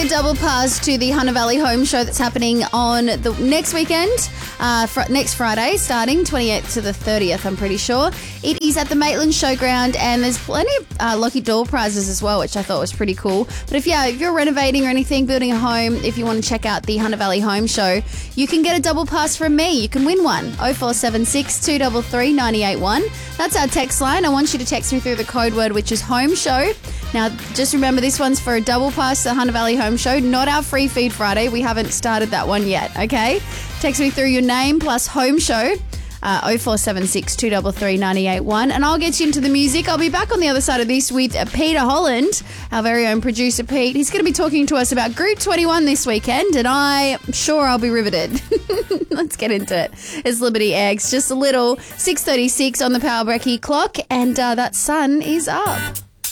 a double pass to the Hunter Valley Home Show that's happening on the next weekend, next Friday, starting 28th to the 30th, I'm pretty sure. It is at the Maitland Showground, and there's plenty of lucky door prizes as well, which I thought was pretty cool. But if you're renovating or anything, building a home, if you want to check out the Hunter Valley Home Show, you can get a double pass from me. You can win one. 0476 233 981. That's our text line. I want you to text me through the code word, which is Home Show. Now, just remember, this one's for a double pass to the Hunter Valley Home Show, not our Free Feed Friday. We haven't started that one yet, okay? Text me through your name plus Home Show, 0476 233 981, and I'll get you into the music. I'll be back on the other side of this with Peter Holland, our very own producer Pete. He's going to be talking to us about Group 21 this weekend, and I'm sure I'll be riveted. Let's get into it. It's Liberty Eggs, just a little 6:36 on the Power Brekkie clock, and that sun is up.